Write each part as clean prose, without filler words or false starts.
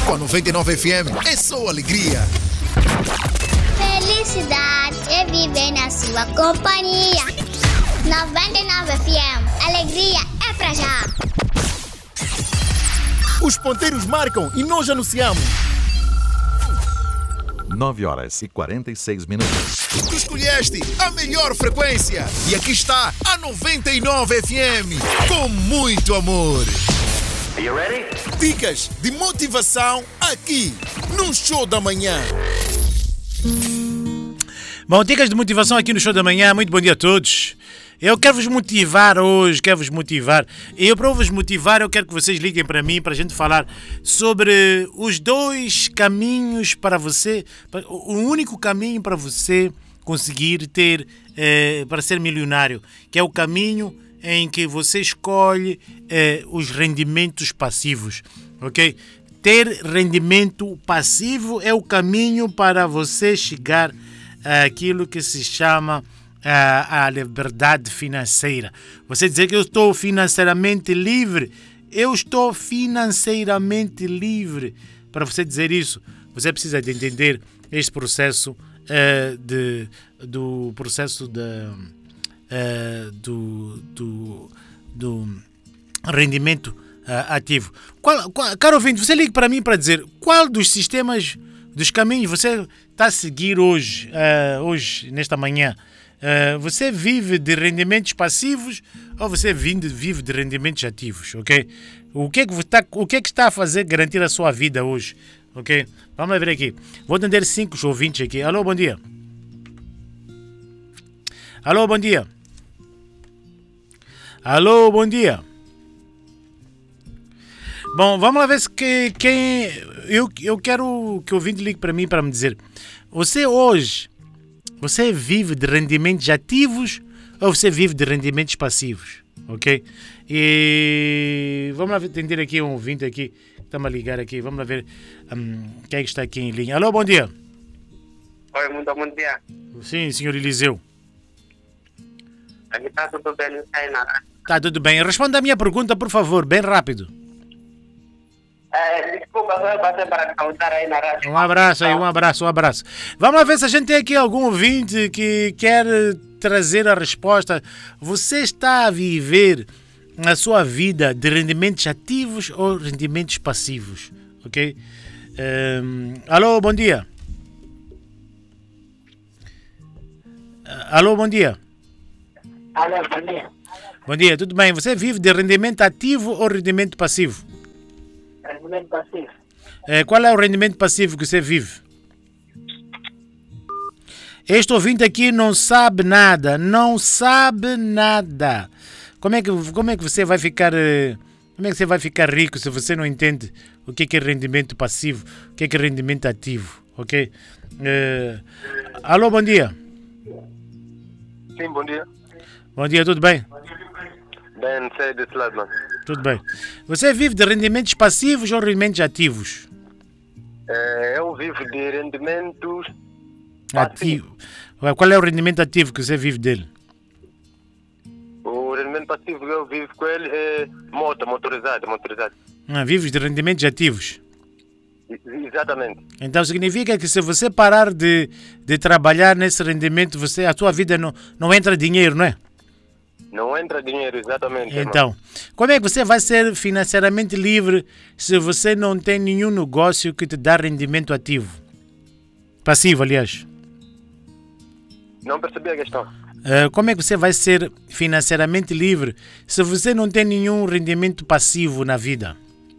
Com a 99 FM é só alegria. Felicidade é viver na sua companhia. 99 FM, alegria é pra já. Os ponteiros marcam e nós anunciamos. 9h46. Tu escolheste a melhor frequência e aqui está a 99 FM com muito amor. Are you ready? Dicas de motivação aqui no Show da Manhã. Bom, dicas de motivação aqui no Show da Manhã. Muito bom dia a todos. Eu quero vos motivar hoje, E para vos motivar, eu quero que vocês liguem para mim, para a gente falar sobre os dois caminhos para você, o único caminho para você conseguir ter, para ser milionário, que é o caminho em que você escolhe os rendimentos passivos, ok? Ter rendimento passivo é o caminho para você chegar àquilo que se chama a liberdade financeira. Você dizer que eu estou financeiramente livre, eu estou financeiramente livre. Para você dizer isso, você precisa de entender este processo do rendimento ativo. Caro ouvinte, você liga para mim para dizer qual dos sistemas, dos caminhos você está a seguir hoje, nesta manhã. Você vive de rendimentos passivos ou você vive de rendimentos ativos, ok? O que é que está a fazer garantir a sua vida hoje, ok? Vamos lá ver aqui. Vou atender 5 ouvintes aqui. Alô, bom dia. Alô, bom dia. Alô, bom dia. Bom, vamos lá ver se eu quero que o ouvinte ligue para mim para me dizer. Você vive de rendimentos ativos ou você vive de rendimentos passivos, ok? E vamos lá atender aqui um ouvinte aqui, está-me a ligar aqui, vamos lá ver quem é que está aqui em linha. Alô, bom dia. Oi, muito bom dia. Sim, senhor Eliseu. Aqui está tudo bem, Tainara. Está tudo bem. Responda a minha pergunta, por favor, bem rápido. Desculpa, vou bater para causar aí na rádio. Um abraço aí, um abraço. Vamos lá ver se a gente tem aqui algum ouvinte que quer trazer a resposta. Você está a viver a sua vida de rendimentos ativos ou rendimentos passivos? Ok? Alô, bom dia. Alô, bom dia. Alô, bom dia. Bom dia, tudo bem? Você vive de rendimento ativo ou rendimento passivo? Rendimento passivo. Qual é o rendimento passivo que você vive? Este ouvinte aqui não sabe nada. Como é que você vai ficar rico se você não entende o que é rendimento passivo, o que é rendimento ativo, ok? Alô, bom dia. Sim, bom dia. Bom dia, tudo bem? Bem, sei desse lado, mano. Tudo bem. Você vive de rendimentos passivos ou rendimentos ativos? Eu vivo de rendimentos Ativo. Qual é o rendimento ativo que você vive dele? O rendimento passivo que eu vivo com ele é motorizado. Vives de rendimentos ativos? Exatamente. Então significa que se você parar de trabalhar nesse rendimento, a sua vida não entra dinheiro, não é? Não entra dinheiro, exatamente. Então, como é que você vai ser financeiramente livre se você não tem nenhum negócio que te dá rendimento ativo? Passivo, aliás. Não percebi a questão. Como é que você vai ser financeiramente livre se você não tem nenhum rendimento passivo na vida?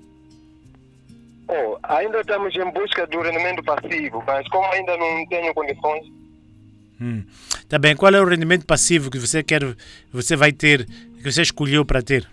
Ainda estamos em busca do rendimento passivo, mas como ainda não tenho condições. Tá bem, qual é o rendimento passivo que você vai ter, que você escolheu para ter?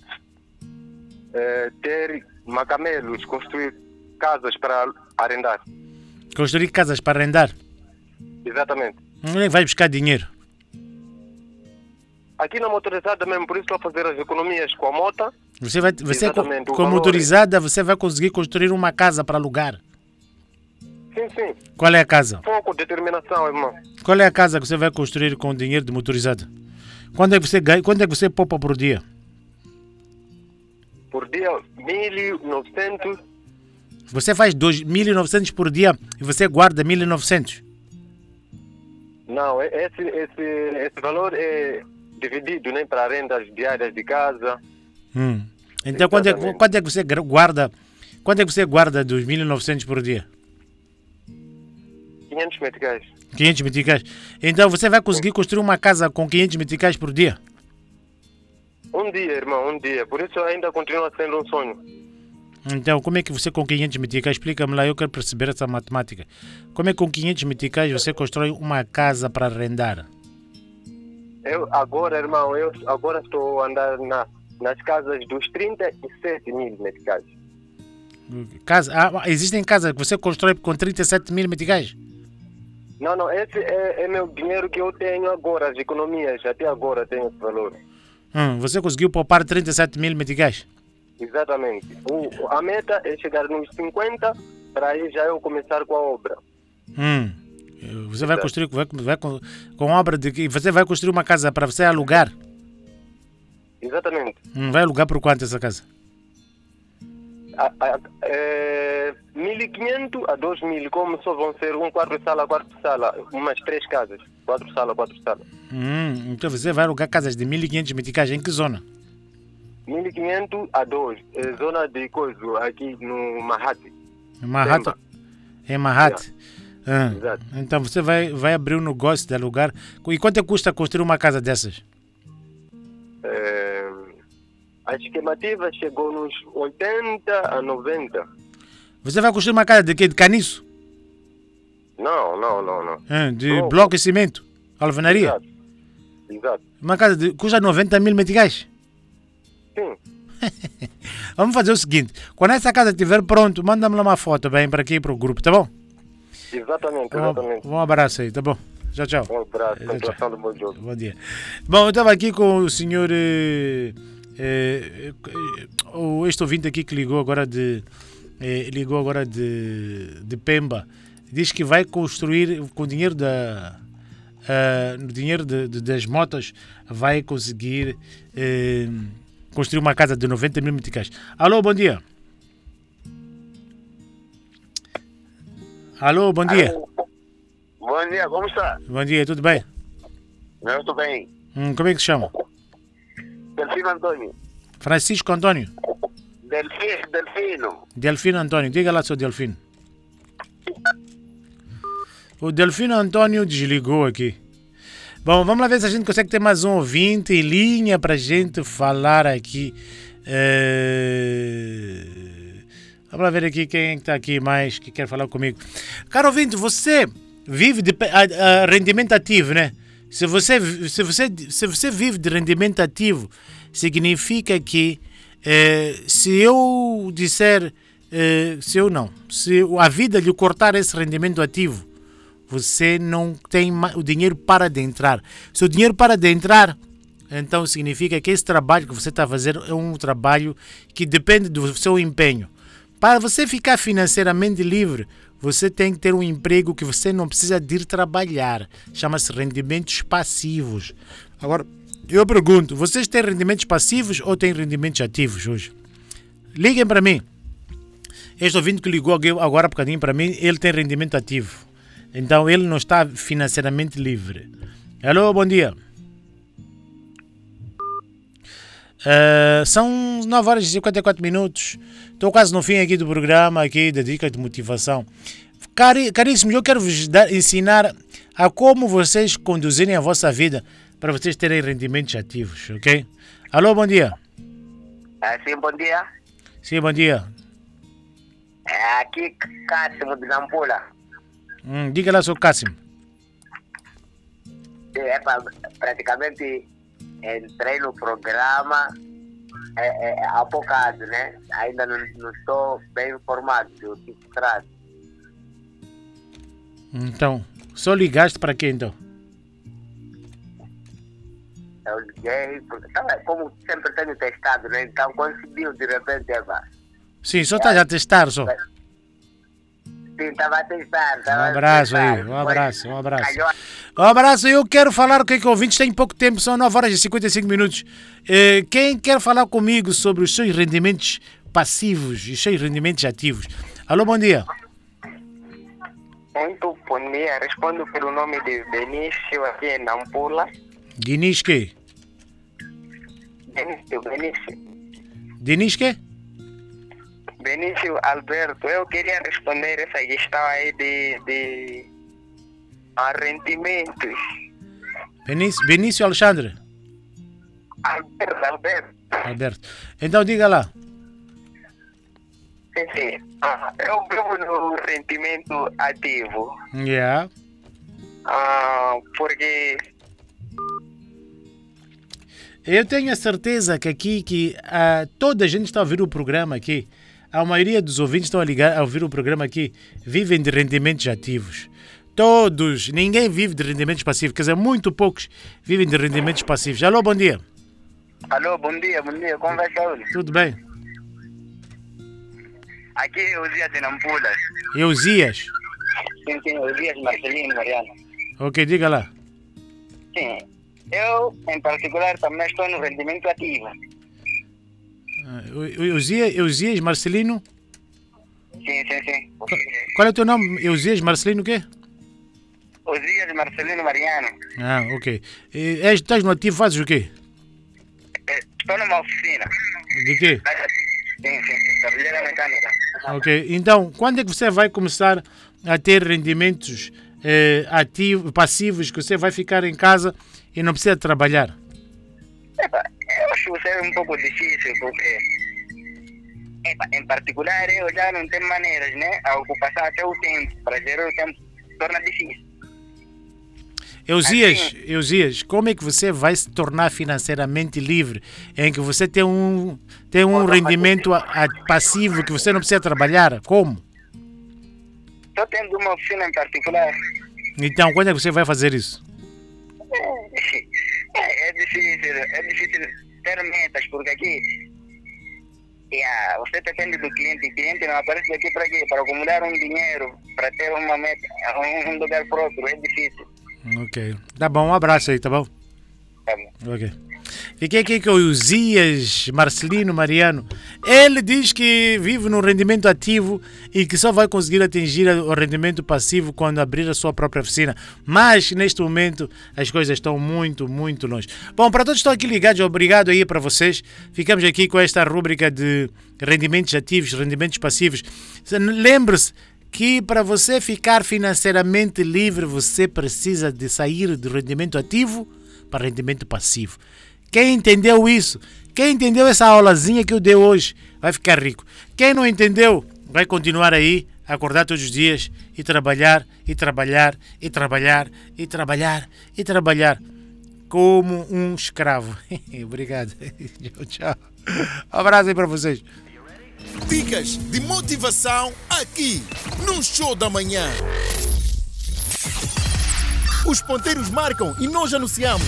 Ter macamelos, construir casas para arrendar. Construir casas para arrendar? Exatamente. Onde é que vai buscar dinheiro? Aqui na motorizada mesmo, por isso estou a fazer as economias com a moto. Você com a motorizada, você vai conseguir construir uma casa para alugar? Sim. Qual é a casa? Foco, determinação, irmão. Qual é a casa que você vai construir com dinheiro de motorizada? Quanto é que você poupa por dia? Por dia, 1.900. Você faz 2.900 por dia e você guarda 1.900? Não, esse valor é dividido, né, para rendas diárias de casa. Então quanto é que você guarda? Quanto é que você guarda dos 1.900 por dia? 500 meticais. 500 meticais. Então você vai conseguir construir uma casa com 500 meticais por dia? Um dia, irmão, um dia. Por isso ainda continua sendo um sonho. Então, como é que você com 500 meticais, explica-me lá, eu quero perceber essa matemática. Como é que com 500 meticais você constrói uma casa para arrendar? Eu agora, irmão, agora estou a andar nas casas dos 37 mil meticais. Existem casas que você constrói com 37 mil meticais? Não, esse é meu dinheiro que eu tenho agora, as economias, até agora tenho esse valor. Você conseguiu poupar 37 mil meticais? Exatamente. A meta é chegar nos 50, para aí já eu começar com a obra. Você vai construir com obra de que você vai construir uma casa para você alugar? Exatamente. Vai alugar por quanto essa casa? 1.500 a 2.000, como só vão ser um quarto sala, umas 3 casas. 4 salas. Então você vai alugar casas de 1.500 meticais em que zona? 1.500 a 2, zona de coisa, aqui no Mahati. Mahati? É Mahati. Exato. Então você vai abrir um negócio de alugar. E quanto é que custa construir uma casa dessas? A estimativa chegou nos 80 a 90. Você vai construir uma casa de quê? De caniço? Não. De bloco e cimento? Alvenaria? Exato. Uma casa custa 90 mil meticais? Sim. Vamos fazer o seguinte, quando essa casa estiver pronto, manda-me lá uma foto bem para aqui para o grupo, tá bom? Exatamente. Um abraço aí, tá bom? Tchau. Um abraço, continuação do bom jogo. Bom dia. Bom, eu estava aqui com o senhor, este ouvinte aqui que ligou agora de Pemba, diz que vai construir com o dinheiro das motos, vai conseguir construir uma casa de 90 mil meticais. Alô, bom dia. Alô, bom dia. Bom dia, como está? Bom dia, tudo bem? Eu estou bem. Como é que se chama? Delfino Antônio. Francisco Antônio? Delfino. Delfino Antônio, diga lá, seu Delfino. O Delfino Antônio desligou aqui. Bom, vamos lá ver se a gente consegue ter mais um ouvinte em linha para a gente falar aqui. Vamos lá ver aqui quem está aqui mais que quer falar comigo. Caro ouvinte, você vive de rendimento ativo, né? Se você vive de rendimento ativo, significa que se eu disser, se a vida lhe cortar esse rendimento ativo, você não tem o dinheiro para de entrar. Se o dinheiro para de entrar, então significa que esse trabalho que você está a fazer é um trabalho que depende do seu empenho. Para você ficar financeiramente livre, você tem que ter um emprego que você não precisa de ir trabalhar. Chama-se rendimentos passivos. Agora, eu pergunto, vocês têm rendimentos passivos ou têm rendimentos ativos hoje? Liguem para mim. Este ouvinte que ligou agora um bocadinho para mim, ele tem rendimento ativo. Então ele não está financeiramente livre. Alô, bom dia. São 9 horas e 54 minutos. Estou quase no fim aqui do programa, aqui da dica de motivação. Caríssimos, eu quero vos ensinar a como vocês conduzirem a vossa vida para vocês terem rendimentos ativos, ok? Alô, bom dia. Sim, bom dia. Sim, bom dia. Aqui, Cássimo de Nampula. Diga lá, sou Cássimo. Praticamente entrei no programa há pouco, né? Ainda não estou bem informado do que se trata. Então, só ligaste para quê então? Eu liguei, porque como sempre tenho testado, né? Então conseguiu de repente, Sim, só estás a testar só. Sim, estava a testar. Um abraço aí, um abraço. Um abraço, eu quero falar com o ouvintes, tem pouco tempo, são 9 horas e 55 minutos. Quem quer falar comigo sobre os seus rendimentos passivos e os seus rendimentos ativos? Alô, bom dia. Muito bom dia. Respondo pelo nome de Benício aqui em Nampula. Dinis quê? Benício. Dinis quê? Benício Alberto. Eu queria responder essa questão aí de rendimentos. Benício Alexandre? Alberto. Então diga lá. Sim. Eu vivo no rendimento ativo. Yeah. Porque eu tenho a certeza que aqui toda a gente está a ouvir o programa aqui. A maioria dos ouvintes estão a ouvir o programa aqui, vivem de rendimentos ativos. Todos, ninguém vive de rendimentos passivos, quer dizer, muito poucos vivem de rendimentos passivos. Alô, bom dia. Alô, bom dia, como vai saúde? Tudo bem? Aqui é Osias de Nampula. Eusias? Sim, Osias Marcelino Mariano. Ok, diga lá. Sim, eu em particular também estou no rendimento ativo. Eusias Marcelino? Sim. Qual é o teu nome? Eusias Marcelino o quê? Osias Marcelino Mariano. Ok. Estás no ativo, fazes o quê? Estou numa oficina. De quê? Sim, cabeleira mecânica. Ok. Então, quando é que você vai começar a ter rendimentos passivos, que você vai ficar em casa e não precisa trabalhar? Eu acho que é um pouco difícil, porque em particular eu já não tenho maneiras, né? A ocupação até o tempo, para gerar o tempo, torna difícil. Eusias, como é que você vai se tornar financeiramente livre em que você tem um rendimento passivo que você não precisa trabalhar? Como? Estou tendo uma oficina em particular. Então, quando é que você vai fazer isso? É difícil ter metas, porque aqui você depende do cliente. O cliente não aparece daqui para quê? Para acumular um dinheiro, para ter uma meta, um lugar próprio, é difícil. Ok. Tá bom, um abraço aí, tá bom? Tá bom. Ok. Fiquei aqui com o Osias Marcelino Mariano. Ele diz que vive num rendimento ativo e que só vai conseguir atingir o rendimento passivo quando abrir a sua própria oficina. Mas, neste momento, as coisas estão muito, muito longe. Bom, para todos que estão aqui ligados, obrigado aí para vocês. Ficamos aqui com esta rúbrica de rendimentos ativos, rendimentos passivos. Lembre-se que para você ficar financeiramente livre, você precisa de sair do rendimento ativo para rendimento passivo. Quem entendeu isso, quem entendeu essa aulazinha que eu dei hoje, vai ficar rico. Quem não entendeu, vai continuar aí, acordar todos os dias e trabalhar, e trabalhar, e trabalhar, e trabalhar, e trabalhar, como um escravo. Obrigado. Tchau. Um abraço aí para vocês. Dicas de motivação aqui no Show da Manhã. Os ponteiros marcam e nós anunciamos.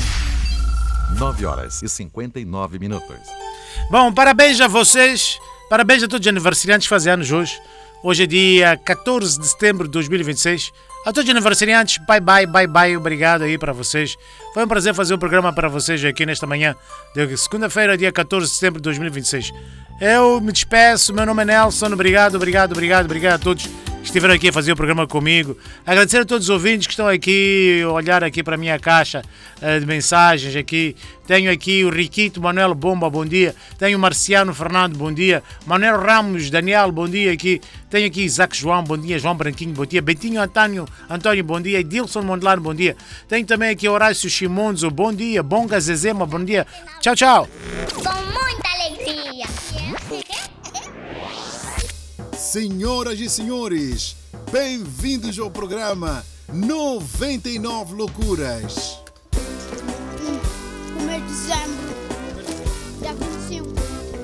9h59. Bom, parabéns a vocês, parabéns a todos os aniversariantes que fazem anos hoje. Hoje é dia 14 de setembro de 2026. A todos os aniversariantes, bye, obrigado aí para vocês. Foi um prazer fazer o programa para vocês aqui nesta manhã de segunda-feira, dia 14 de setembro de 2026. Eu me despeço, meu nome é Nelson, obrigado a todos que estiveram aqui a fazer o programa comigo. Agradecer a todos os ouvintes que estão aqui, olhar aqui para a minha caixa de mensagens aqui. Tenho aqui o Riquito Manuel Bomba, bom dia. Tenho o Marciano Fernando, bom dia. Manuel Ramos, Daniel, bom dia aqui. Tenho aqui Isaac João, bom dia. João Branquinho, bom dia. Bentinho Antônio, bom dia. Edilson Mondlane, bom dia. Tenho também aqui Horácio Chimonzo, bom dia. Bonga Zezema, bom dia. Tchau. Com muita alegria. Senhoras e senhores, bem-vindos ao programa 99 Loucuras. O mês de dezembro já conheceu.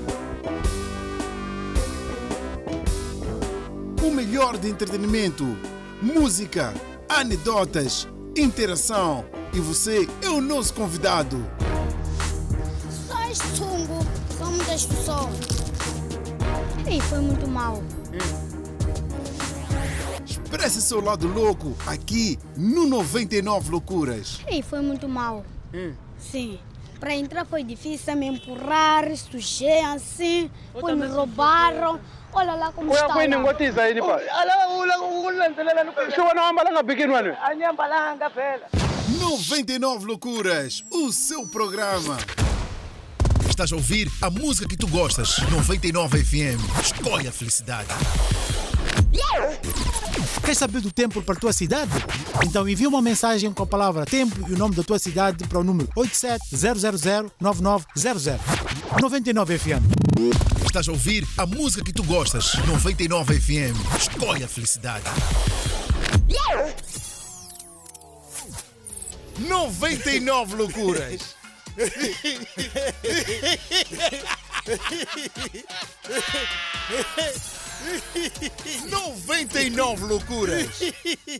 O melhor de entretenimento, música, anedotas, interação. E você é o nosso convidado. Só este sungo, são muitas pessoas. E foi muito mal. Expresse seu lado louco aqui no 99 Loucuras. E foi muito mal. Sim. Para entrar foi difícil, me empurrar, sujei assim, depois me roubaram. Olha lá como está. Foi ningotiza aí, pá. 99 Loucuras, o seu programa. Estás a ouvir a música que tu gostas. 99 FM. Escolhe a felicidade. Queres saber do tempo para a tua cidade? Então envia uma mensagem com a palavra tempo e o nome da tua cidade para o número 87-000-9900. 99 FM. Estás a ouvir a música que tu gostas. 99 FM. Escolhe a felicidade. 99 Loucuras. 99 Loucuras.